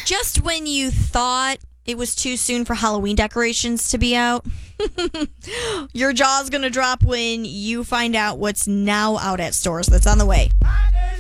Just when you thought it was too soon for Halloween decorations to be out, your jaw's going to drop when you find out what's now out at stores that's on the way.